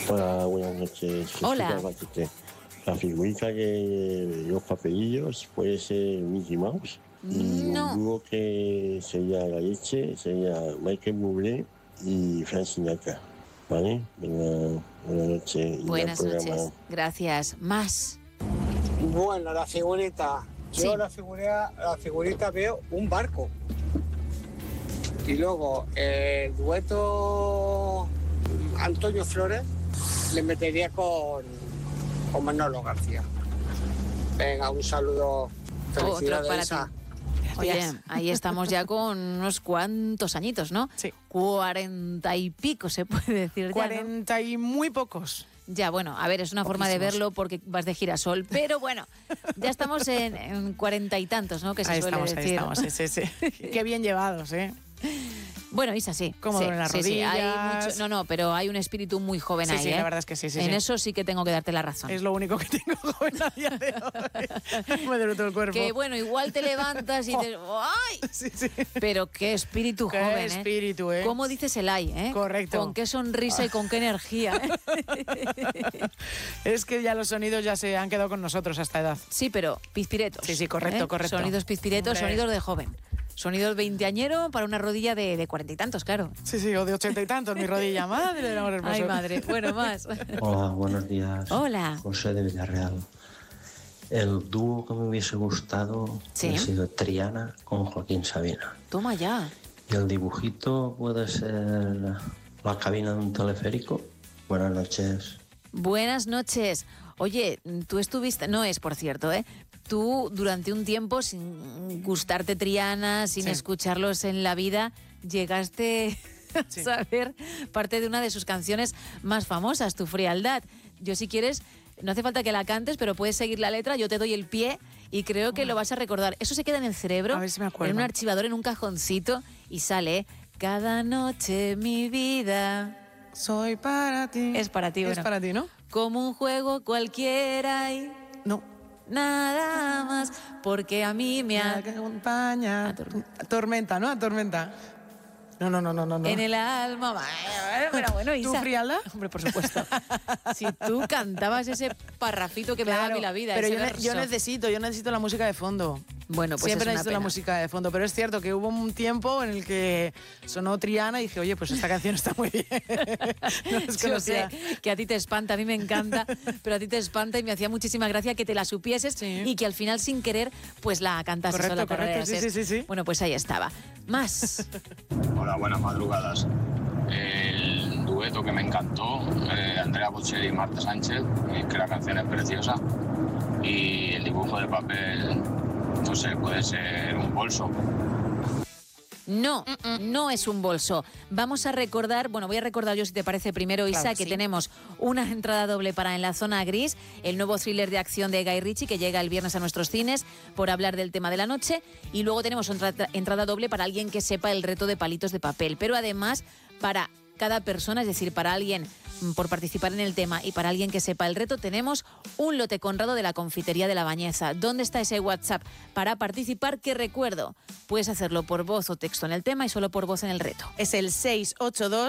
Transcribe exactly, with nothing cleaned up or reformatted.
Hola, buenas noches. Hola. La figurita de los papelillos puede ser Mickey Mouse. Y No. un dúo que sería la leche, sería Michael Bublé y Frank Sinatra. ¿Vale? Venga, buenas noches. Buenas noches. Gracias. Más. Bueno, la figurita. Yo Sí. la figurita, la figurita veo un barco. Y luego el dueto Antonio Flores le metería con, con Manolo García. Venga, un saludo. Felicidades. Otro para ti. Oye, ahí estamos ya con unos cuantos añitos, ¿no? Sí. Cuarenta y pico, se puede decir ya, ¿no? Cuarenta y muy pocos. Ya, bueno, a ver, es una forma de Poquísimos. verlo porque vas de girasol, pero bueno, ya estamos en, en cuarenta y tantos, ¿no? Que se Ahí suele estamos, ahí decir. estamos, sí, sí, sí. Qué bien llevados, ¿eh? Bueno, Isa, sí. Cómodo sí, en las sí, sí, hay rodillas. mucho- no, no, pero hay un espíritu muy joven Sí, ahí, sí, ¿eh? la verdad es que sí, sí, En sí. eso sí que tengo que darte la razón. Es lo único que tengo joven a día de hoy. Me duele todo el cuerpo. Que bueno, igual te levantas y te... ¡Ay! Sí, sí. Pero qué espíritu Qué joven, ¿eh? espíritu, ¿eh? ¿Cómo dices el ay, eh? Correcto. Con qué sonrisa y con qué energía. ¿eh? Es que ya los sonidos ya se han quedado con nosotros a esta edad. Sí, pero pizpiretos. Sí, sí, correcto, ¿eh? correcto. Sonidos pizpiretos, Hombre. sonidos de joven. Sonidos veinteañero para una rodilla de, de cuarenta y tantos, claro. Sí, sí, o de ochenta y tantos, mi rodilla. Madre del amor hermoso. Ay, madre. Bueno, más. Hola, buenos días. Hola. José de Villarreal. El dúo que me hubiese gustado Sí. ha sido Triana con Joaquín Sabina. Toma ya. Y el dibujito puede ser la cabina de un teleférico. Buenas noches. Buenas noches. Oye, tú estuviste, no es por cierto, ¿eh? Tú durante un tiempo, sin gustarte Triana, sin Sí. escucharlos en la vida, llegaste a Sí. saber parte de una de sus canciones más famosas, Tu Frialdad. Yo si quieres, no hace falta que la cantes, pero puedes seguir la letra, yo te doy el pie y creo que lo vas a recordar. Eso se queda en el cerebro, A ver si me acuerdo. en un archivador, en un cajoncito y sale, ¿eh? Cada noche mi vida Soy para ti. es para ti, Es bueno. para ti, ¿no? Como un juego cualquiera y No. nada más, porque a mí me Me ha... acompaña. Atormenta. Tormenta, ¿no? Atormenta. No, no, no, no, no. no. En el alma... Pero bueno, ¿Tu Isa... frialdad? Hombre, por supuesto. Si tú cantabas ese parrafito que me daba a mí la vida, pero ese yo, ne- yo verso. necesito, yo necesito la música de fondo. Bueno, pues Siempre es una necesito la pena. música de fondo, pero es cierto que hubo un tiempo en el que sonó Triana y dije, oye, pues esta canción está muy bien. No Yo desconocía. sé que a ti te espanta, a mí me encanta, pero a ti te espanta y me hacía muchísima gracia que te la supieses Sí. y que al final sin querer pues la cantases Correcto, o la correcto, sí, tarareases. sí, sí, sí. Bueno, pues ahí estaba. Más. Hola, buenas madrugadas. El dueto que me encantó, eh, Andrea Bocelli y Marta Sánchez, eh, que la canción es preciosa. Y el dibujo de papel, no sé, puede ser un bolso. No, no es un bolso. Vamos a recordar, bueno, voy a recordar yo si te parece primero, Isa, Claro, que sí. tenemos una entrada doble para En la Zona Gris, el nuevo thriller de acción de Guy Ritchie que llega el viernes a nuestros cines por hablar del tema de la noche. Y luego tenemos otra tra- entrada doble para alguien que sepa el reto de palitos de papel. Pero además, para cada persona, es decir, para alguien mm, por participar en el tema y para alguien que sepa el reto, tenemos un lote Conrado de la Confitería de la Bañeza. ¿Dónde está ese WhatsApp para participar? Que recuerdo, puedes hacerlo por voz o texto en el tema y solo por voz en el reto. Es el seis ocho dos